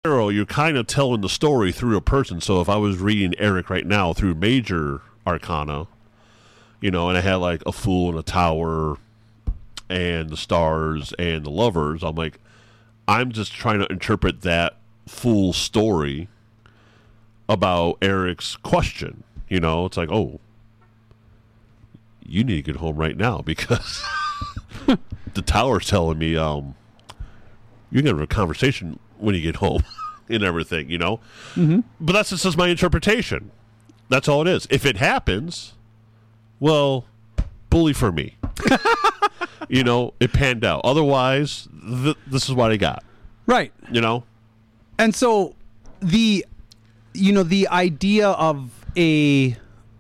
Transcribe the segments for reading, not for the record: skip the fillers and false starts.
tarot, you're kind of telling the story through a person. So if I was reading Eric right now through major arcana, and I had like a Fool and a Tower and the Stars and the Lovers, I'm like, I'm just trying to interpret that full story about Eric's question. It's like, oh, you need to get home right now because the Tower's telling me you're going to have a conversation when you get home and everything, Mm-hmm. But that's just my interpretation. That's all it is. If it happens, well, bully for me. It panned out. Otherwise, this is what I got. Right. And so the idea of a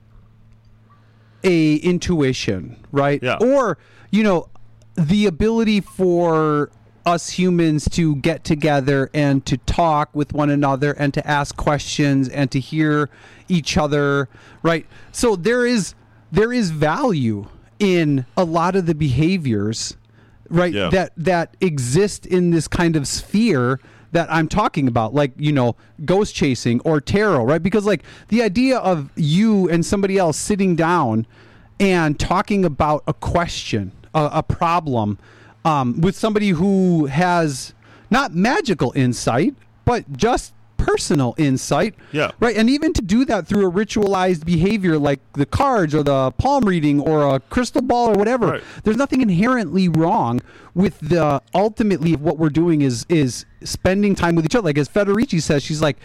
intuition, right? Yeah. Or, the ability for us humans to get together and to talk with one another and to ask questions and to hear each other, right? So there is value in a lot of the behaviors, right? Yeah. That exist in this kind of sphere that I'm talking about, like, ghost chasing or tarot, right? Because like the idea of you and somebody else sitting down and talking about a question, a problem, with somebody who has not magical insight, but just personal insight. Yeah. Right. And even to do that through a ritualized behavior like the cards or the palm reading or a crystal ball or whatever, right. There's nothing inherently wrong with the ultimately what we're doing is spending time with each other. Like as Federici says, she's like,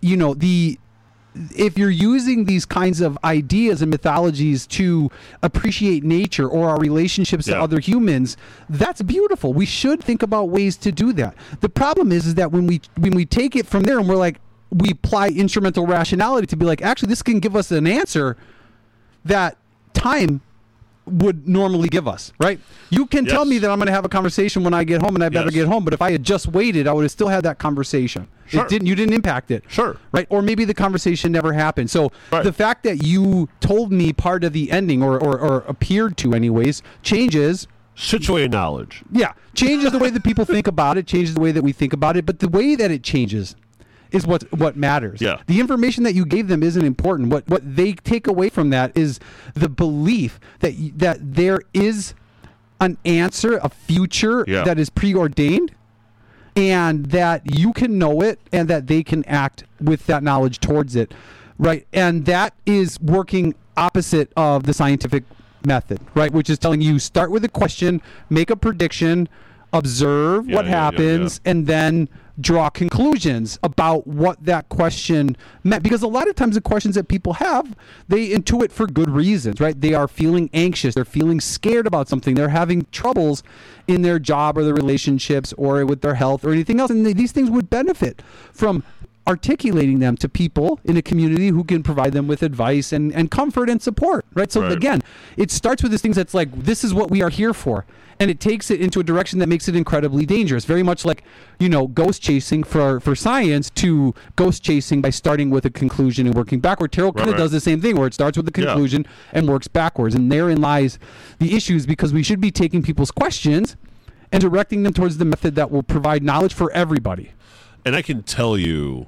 if you're using these kinds of ideas and mythologies to appreciate nature or our relationships to other humans, that's beautiful. We should think about ways to do that. The problem is that when we take it from there and we're like, we apply instrumental rationality to be like, actually, this can give us an answer that time would normally give us, right? You can tell me that I'm going to have a conversation when I get home and I better get home, but if I had just waited, I would have still had that conversation. Sure. You didn't impact it. Sure. Right? Or maybe the conversation never happened. So the fact that you told me part of the ending or appeared to anyways changes situated knowledge. Yeah. Changes the way that people think about it, changes the way that we think about it, but the way that it changes is what matters. Yeah. The information that you gave them isn't important. What they take away from that is the belief that there is an answer, a future that is preordained, and that you can know it and that they can act with that knowledge towards it, right? And that is working opposite of the scientific method, right? Which is telling you start with a question, make a prediction, observe what happens, and then draw conclusions about what that question meant. Because a lot of times the questions that people have, they intuit for good reasons, right? They are feeling anxious. They're feeling scared about something. They're having troubles in their job or their relationships or with their health or anything else. And these things would benefit from articulating them to people in a community who can provide them with advice and comfort and support, right? So again, it starts with these things that's like, this is what we are here for. And it takes it into a direction that makes it incredibly dangerous. Very much like, ghost chasing for science to ghost chasing by starting with a conclusion and working backward. Tarot kind of does the same thing where it starts with the conclusion and works backwards. And therein lies the issues, because we should be taking people's questions and directing them towards the method that will provide knowledge for everybody. And I can tell you,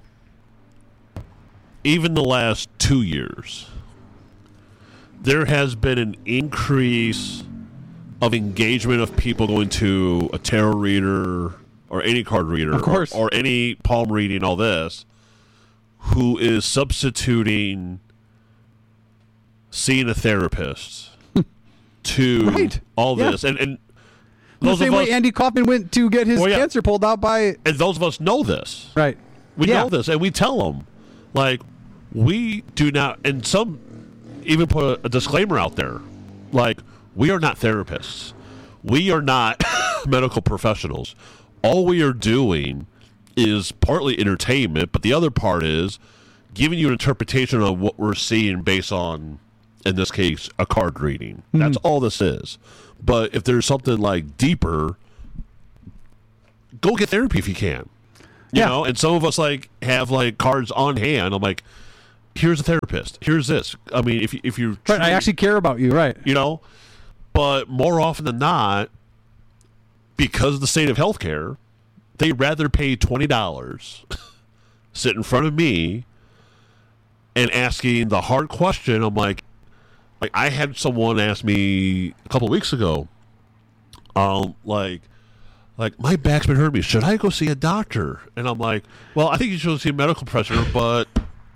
even the last 2 years, there has been an increase of engagement of people going to a tarot reader or any card reader, of course, or any palm reading, all this, who is substituting seeing a therapist to all this. And the same way Andy Kaufman went to get his cancer pulled out by... And those of us know this. Right. We know this, and we tell them, like, we do not, and some even put a disclaimer out there, like, we are not therapists. We are not medical professionals. All we are doing is partly entertainment, but the other part is giving you an interpretation of what we're seeing based on, in this case, a card reading. Mm-hmm. That's all this is. But if there's something like deeper, go get therapy if you can. You know, and some of us have cards on hand. I'm like, here's a therapist. Here's this. I mean, if you're right, I actually care about you, right? But more often than not, because of the state of healthcare, they'd rather pay $20 sit in front of me and asking the hard question. I'm like I had someone ask me a couple of weeks ago, like my back's been hurting me. Should I go see a doctor? And I'm like, well, I think you should see a medical professional, but,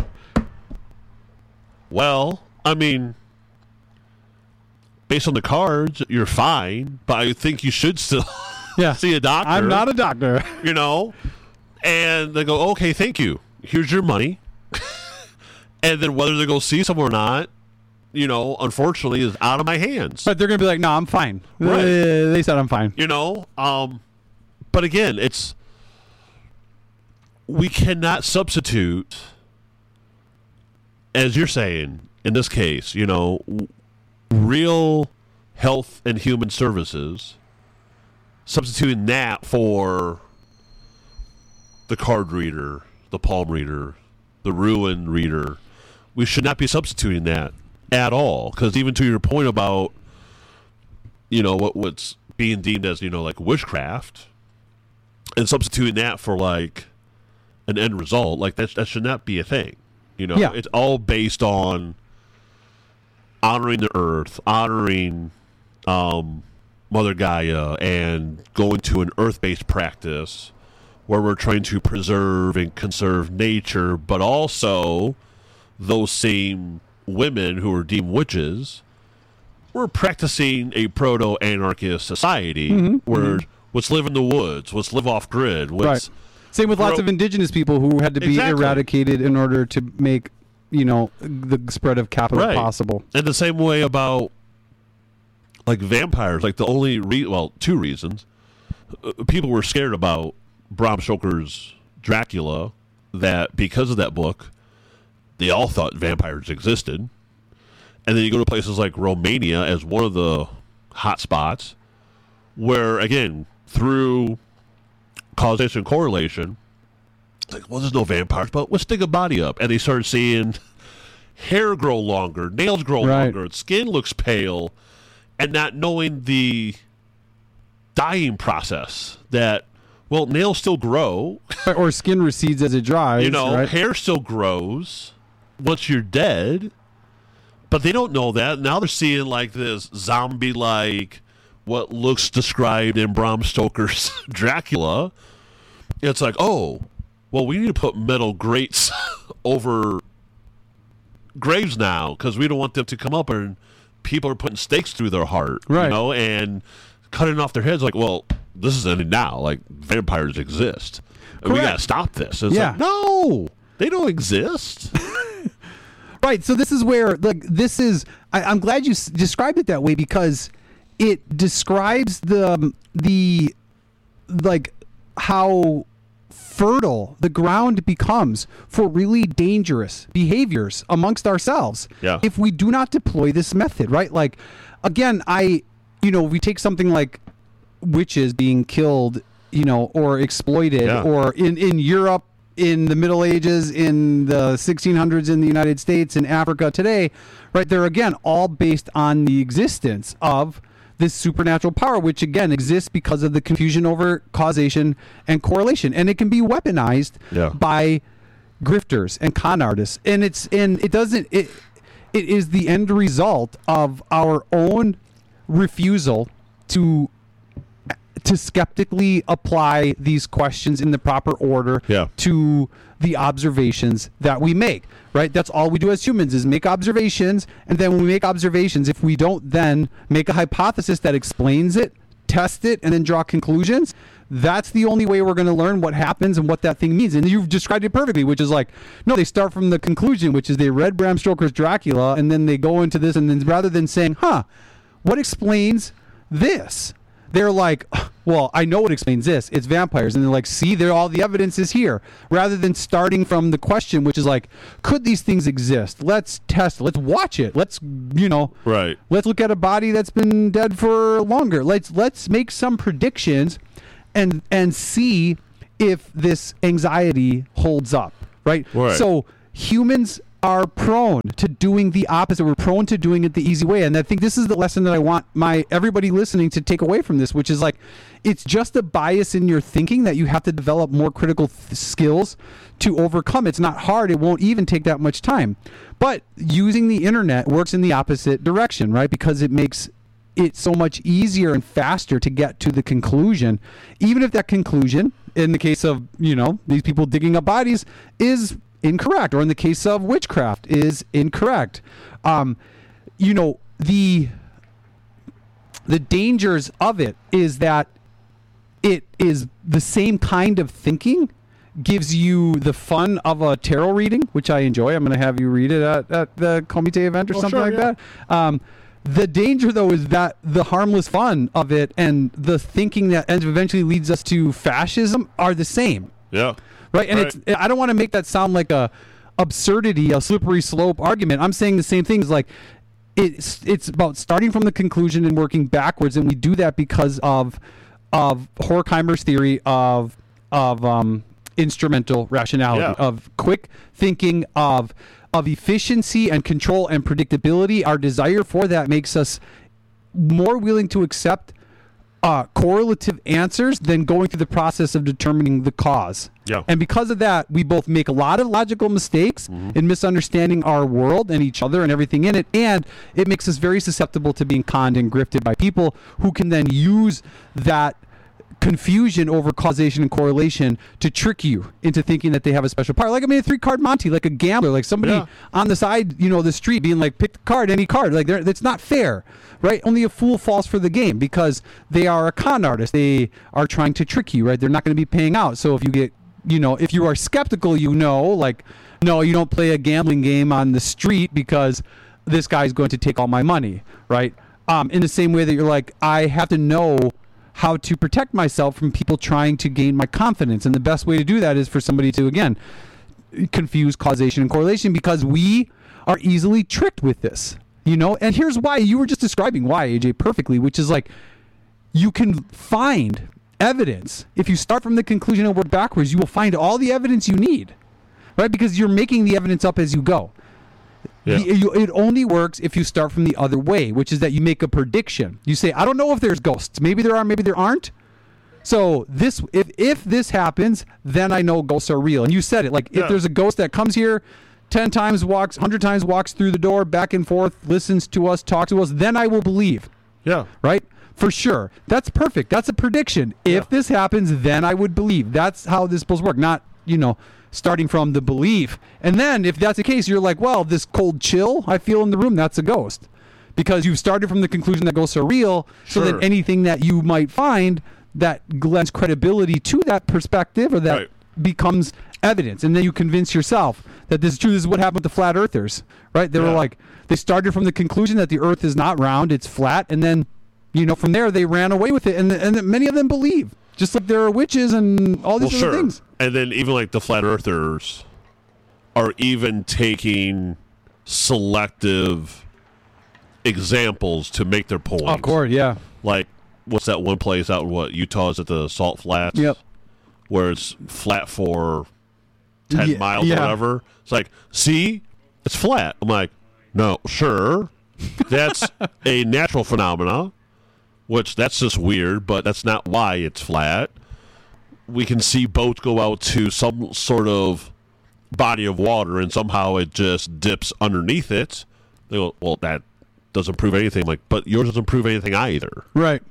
well, I mean, based on the cards, you're fine, but I think you should still see a doctor. I'm not a doctor. You know? And they go, okay, thank you. Here's your money. And then whether they go see someone or not, you know, unfortunately, is out of my hands. But they're going to be like, no, I'm fine. Right. They said I'm fine. You know? But again, we cannot substitute, as you're saying, in this case, you know, real health and human services, substituting that for the card reader, the palm reader, the ruin reader. We should not be substituting that at all. Because even to your point about, you know, what's being deemed as, you know, like witchcraft, and substituting that for like an end result, like that should not be a thing. You know, it's all based on honoring the earth, honoring Mother Gaia, and going to an earth-based practice where we're trying to preserve and conserve nature, but also those same women who are deemed witches were practicing a proto-anarchist society where let's live in the woods, let's live off grid. Right. Same with lots of indigenous people who had to be eradicated in order to make, you know, the spread of capital possible. And the same way about like vampires, like the only two reasons people were scared about Bram Stoker's Dracula, that because of that book, they all thought vampires existed. And then you go to places like Romania as one of the hot spots where, again, through causation and correlation, like, well, there's no vampires, but let's dig a body up. And they started seeing hair grow longer, nails grow longer, skin looks pale, and not knowing the dying process that, well, nails still grow. Or skin recedes as it dries. You know, hair still grows once you're dead. But they don't know that. Now they're seeing like this zombie-like, what looks described in Bram Stoker's Dracula. It's like, oh, well, we need to put metal grates over graves now because we don't want them to come up and people are putting stakes through their heart, you know, and cutting off their heads. Like, well, this is ending now. Like, vampires exist. We got to stop this. It's like, no, they don't exist. Right. So this is where, like, this is, I'm glad you described it that way because it describes the like how fertile the ground becomes for really dangerous behaviors amongst ourselves. Yeah. If we do not deploy this method, right? Like, again, we take something like witches being killed, you know, or exploited, or in Europe, in the Middle Ages, in the 1600s in the United States, in Africa today, right? They're, again, all based on the existence of this supernatural power, which, again, exists because of the confusion over causation and correlation. And it can be weaponized by grifters and con artists. And it is the end result of our own refusal to skeptically apply these questions in the proper order to the observations that we make, right? That's all we do as humans is make observations. And then when we make observations, if we don't then make a hypothesis that explains it, test it, and then draw conclusions, that's the only way we're going to learn what happens and what that thing means. And you've described it perfectly, which is like, no, they start from the conclusion, which is they read Bram Stoker's Dracula, and then they go into this, and then rather than saying, what explains this? They're like, well, I know what explains this. It's vampires. And they're like, see, all the evidence is here. Rather than starting from the question, which is like, could these things exist? Let's test. Let's watch it. Let's, let's look at a body that's been dead for longer. Let's make some predictions and see if this anxiety holds up, right? Right. So humans are prone to doing the opposite. We're prone to doing it the easy way. And I think this is the lesson that I want everybody listening to take away from this, which is like, it's just a bias in your thinking that you have to develop more critical skills to overcome. It's not hard. It won't even take that much time. But using the internet works in the opposite direction, right? Because it makes it so much easier and faster to get to the conclusion, even if that conclusion, in the case of, these people digging up bodies, is incorrect, or in the case of witchcraft, is incorrect. The dangers of it is that it is the same kind of thinking gives you the fun of a tarot reading, which I enjoy. I'm going to have you read it at the Comite event or something like that. The danger, though, is that the harmless fun of it and the thinking that eventually leads us to fascism are the same. Yeah. Right. And I don't want to make that sound like a absurdity, a slippery slope argument. I'm saying the same thing. Is like it's about starting from the conclusion and working backwards, and we do that because of Horkheimer's theory of instrumental rationality, of quick thinking, of efficiency and control and predictability. Our desire for that makes us more willing to accept correlative answers than going through the process of determining the cause. Yeah. And because of that, we both make a lot of logical mistakes in misunderstanding our world and each other and everything in it. And it makes us very susceptible to being conned and grifted by people who can then use that confusion over causation and correlation to trick you into thinking that they have a special part. Like, I mean, a 3-card Monty, like a gambler, like somebody on the side, the street being like, pick the card, any card. Like, that's not fair, right? Only a fool falls for the game because they are a con artist. They are trying to trick you, right? They're not going to be paying out. So if you get, if you are skeptical, like, no, you don't play a gambling game on the street because this guy's going to take all my money, right? In the same way that you're like, I have to know how to protect myself from people trying to gain my confidence. And the best way to do that is for somebody to, again, confuse causation and correlation, because we are easily tricked with this, And here's why. You were just describing why, AJ, perfectly, which is like, you can find evidence. If you start from the conclusion and work backwards, you will find all the evidence you need, right? Because you're making the evidence up as you go. Yeah. It only works if you start from the other way, which is that you make a prediction. You say, I don't know if there's ghosts. Maybe there are, maybe there aren't. So if this happens, then I know ghosts are real. And you said it, like, if there's a ghost that comes here 10 times, 100 times, walks through the door, back and forth, listens to us, talks to us, then I will believe. Yeah. Right? For sure. That's perfect. That's a prediction. If this happens, then I would believe. That's how this is supposed to work. Not, starting from the belief. And then if that's the case, you're like, well, this cold chill I feel in the room, that's a ghost. Because you've started from the conclusion that ghosts are real. So then anything that you might find that lends credibility to that perspective or that becomes evidence. And then you convince yourself that this is true. This is what happened with the flat earthers, right? They were like, they started from the conclusion that the earth is not round, it's flat. And then, from there they ran away with it. And many of them believe. Just like there are witches and all these other things. And then even like the flat earthers are even taking selective examples to make their points. Of course, yeah. Like, what's that one place out in Utah? Is it the Salt Flats? Yep. Where it's flat for 10 miles or whatever. It's like, see? It's flat. I'm like, no, sure. That's a natural phenomena. Which, that's just weird, but that's not why it's flat. We can see boats go out to some sort of body of water, and somehow it just dips underneath it. They go, well, that doesn't prove anything. I'm like, but yours doesn't prove anything either. Right.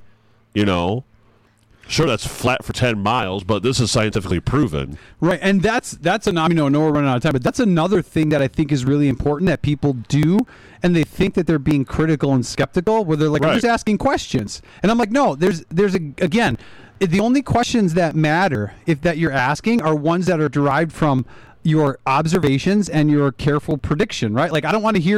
Sure, that's flat for 10 miles, but this is scientifically proven. Right, and that's I know we're running out of time, but that's another thing that I think is really important that people do, and they think that they're being critical and skeptical, where they're like, I'm just asking questions. And I'm like, no, again, the only questions that matter, if that you're asking, are ones that are derived from your observations and your careful prediction, right? Like, I don't want to hear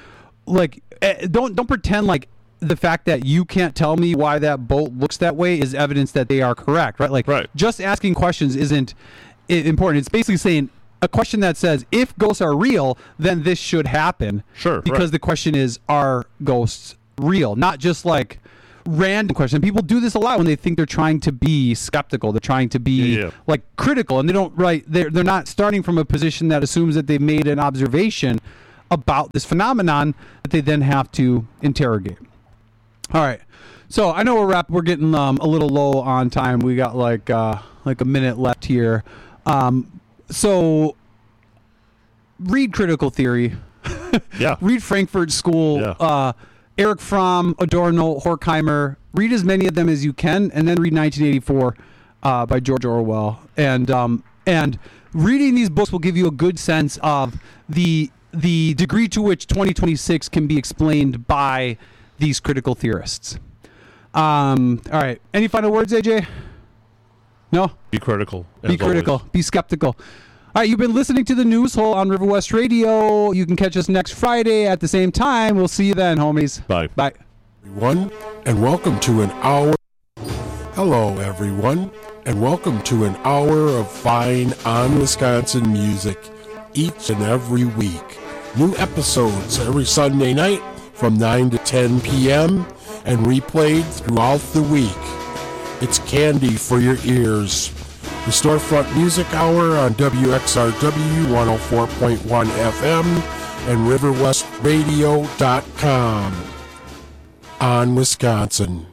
don't pretend like the fact that you can't tell me why that boat looks that way is evidence that they are correct, right? Like, just asking questions isn't important. It's basically saying a question that says, if ghosts are real, then this should happen. Sure. Because the question is, are ghosts real? Not just like, random question. People do this a lot when they think they're trying to be skeptical. They're trying to be like critical, and they don't they're not starting from a position that assumes that they've made an observation about this phenomenon that they then have to interrogate. All right. So I know we're getting a little low on time. We got like a minute left here. So read Critical Theory. Read Frankfurt School. Eric Fromm, Adorno, Horkheimer. Read as many of them as you can, and then read 1984 by George Orwell. And reading these books will give you a good sense of the degree to which 2026 can be explained by these critical theorists. All right. Any final words, AJ? No? Be critical. Be critical. Always. Be skeptical. All right. You've been listening to the News Hole on River West Radio. You can catch us next Friday at the same time. We'll see you then, homies. Bye. Bye. Everyone, and welcome to an hour. Hello, everyone, and welcome to an hour of fine on Wisconsin music each and every week. New episodes every Sunday night from 9 to 10 p.m. and replayed throughout the week. It's candy for your ears. The Storefront Music Hour on WXRW 104.1 FM and RiverWestRadio.com on Wisconsin.